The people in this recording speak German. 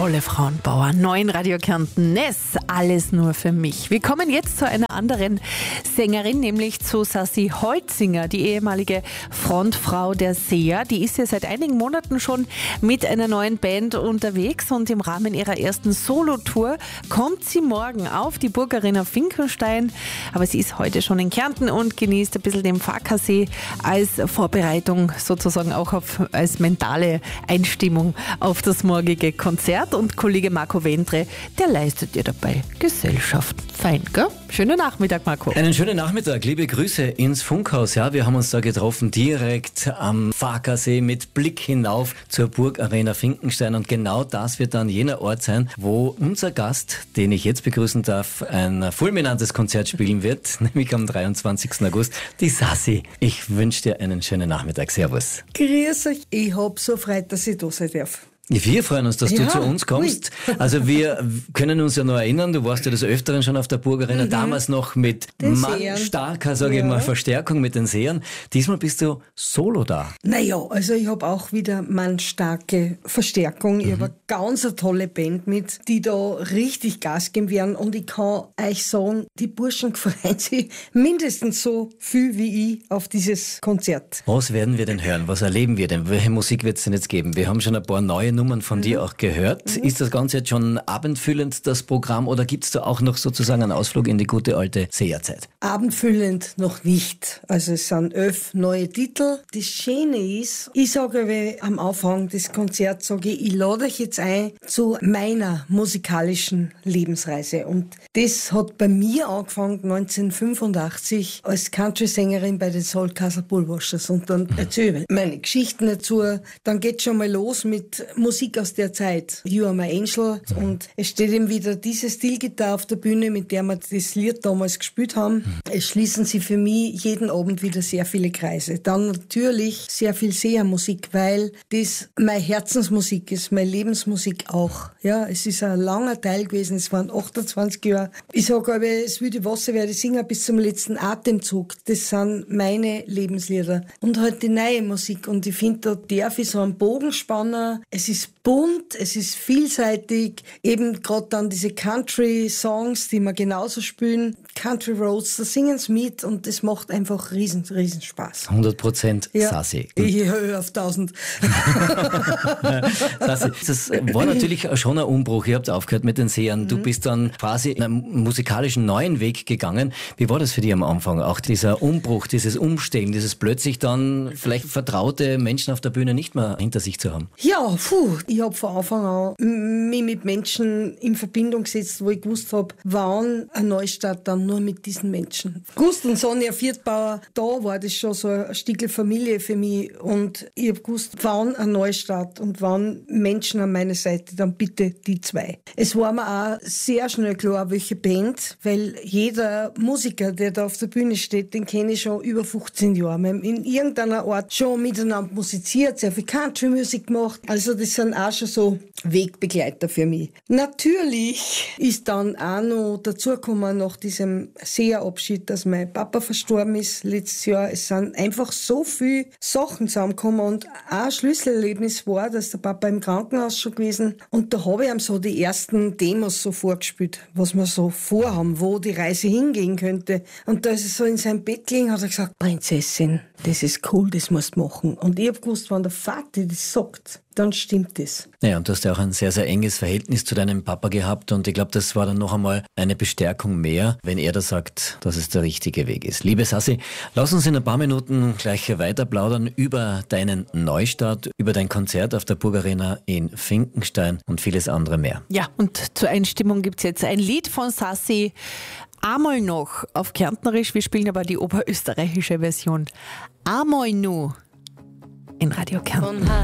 tolle Frauenbauer. 9 Radio Kärnten, Ness, alles nur für mich. Wir kommen jetzt zu einer anderen Sängerin, nämlich zu Sassi Holzinger, die ehemalige Frontfrau der SEA. Die ist ja seit einigen Monaten schon mit einer neuen Band unterwegs und im Rahmen ihrer ersten Solo-Tour kommt sie morgen auf die Burgarena Finkenstein. Aber sie ist heute schon in Kärnten und genießt ein bisschen den Farkasee als Vorbereitung, sozusagen auch als mentale Einstimmung auf das morgige Konzert. Und Kollege Marco Wendre, der leistet dir dabei Gesellschaft. Fein, gell? Schönen Nachmittag, Marco. Einen schönen Nachmittag, liebe Grüße ins Funkhaus. Ja, wir haben uns da getroffen, direkt am Farkasee mit Blick hinauf zur Burgarena Finkenstein. Und genau das wird dann jener Ort sein, wo unser Gast, den ich jetzt begrüßen darf, ein fulminantes Konzert spielen wird, nämlich am 23. August, die Sassi. Ich wünsche dir einen schönen Nachmittag. Servus. Grüß euch. Ich hab so Freude, dass ich da sein darf. Wir freuen uns, dass du zu uns kommst. Also wir können uns ja noch erinnern, du warst ja des Öfteren schon auf der Burgarena, damals noch mit starker, sage ich mal, Verstärkung mit den Sehern. Diesmal bist du solo da. Naja, also ich habe auch wieder starke Verstärkung. Ich habe eine ganz tolle Band mit, die da richtig Gas geben werden. Und ich kann euch sagen, die Burschen freuen sich mindestens so viel wie ich auf dieses Konzert. Was werden wir denn hören? Was erleben wir denn? Welche Musik wird es denn jetzt geben? Wir haben schon ein paar neue Nummern von dir auch gehört. Ist das Ganze jetzt schon abendfüllend, das Programm, oder gibt es da auch noch sozusagen einen Ausflug in die gute alte SEA-Zeit? Abendfüllend noch nicht. Also es sind 11 neue Titel. Das Schöne ist, ich sage am Anfang des Konzerts, ich lade euch jetzt ein zu meiner musikalischen Lebensreise. Und das hat bei mir angefangen 1985 als Country-Sängerin bei den Soul Castle Bullwashers. Und dann erzähle ich meine Geschichten dazu. Dann geht schon mal los mit Musik aus der Zeit. You Are My Angel. Und es steht eben wieder diese Steel-Gitarre auf der Bühne, mit der wir das Lied damals gespielt haben. Es schließen sich für mich jeden Abend wieder sehr viele Kreise. Dann natürlich sehr viel SEA-Musik, weil das meine Herzensmusik ist, meine Lebensmusik auch. Ja, es ist ein langer Teil gewesen, es waren 28 Jahre. Ich sage aber, es würde Wasser werde singen bis zum letzten Atemzug. Das sind meine Lebenslieder. Und halt die neue Musik. Und ich finde, da darf ich so einen Bogen spannen. Es ist bunt, es ist vielseitig. Eben gerade dann diese Country-Songs, die wir genauso spielen. Country Roads, da singen sie mit und das macht einfach riesen Spaß. 100% Sassi. Ich höre auf 1000. Sassi, das war natürlich schon ein Umbruch. Ihr habt aufgehört mit den Sehern. Du bist dann quasi einen musikalischen neuen Weg gegangen. Wie war das für dich am Anfang? Auch dieser Umbruch, dieses Umstellen, dieses plötzlich dann vielleicht vertraute Menschen auf der Bühne nicht mehr hinter sich zu haben? Ja, ich habe von Anfang an mich mit Menschen in Verbindung gesetzt, wo ich gewusst habe, wann ein Neustart dann nur mit diesen Menschen. Gust und Sonja Viertbauer, da war das schon so ein Stückchen Familie für mich und ich habe gewusst, wann ein Neustart und wann Menschen an meiner Seite, dann bitte die zwei. Es war mir auch sehr schnell klar, welche Band, weil jeder Musiker, der da auf der Bühne steht, den kenne ich schon über 15 Jahre. Wir haben in irgendeiner Art schon miteinander musiziert, sehr viel Country-Musik gemacht, also das sind auch schon so Wegbegleiter für mich. Natürlich ist dann auch noch dazugekommen nach diesem SEA-Abschied, dass mein Papa verstorben ist letztes Jahr. Es sind einfach so viele Sachen zusammengekommen und auch ein Schlüsselerlebnis war, dass der Papa im Krankenhaus schon gewesen und da habe ich ihm so die ersten Demos so vorgespielt, was wir so vorhaben, wo die Reise hingehen könnte. Und da ist er so in seinem Bett gelegen, hat er gesagt, Prinzessin, das ist cool, das musst du machen. Und ich habe gewusst, wenn der Vater das sagt, dann stimmt das. Naja, und du hast ja auch ein sehr, sehr enges Verhältnis zu deinem Papa gehabt und ich glaube, das war dann noch einmal eine Bestärkung mehr, wenn er da sagt, dass es der richtige Weg ist. Liebe Sassi, lass uns in ein paar Minuten gleich weiter plaudern über deinen Neustart, über dein Konzert auf der Burgarena in Finkenstein und vieles andere mehr. Ja, und zur Einstimmung gibt's jetzt ein Lied von Sassi, einmal noch auf Kärntnerisch, wir spielen aber die oberösterreichische Version. Einmal nur in Radio Kärnten.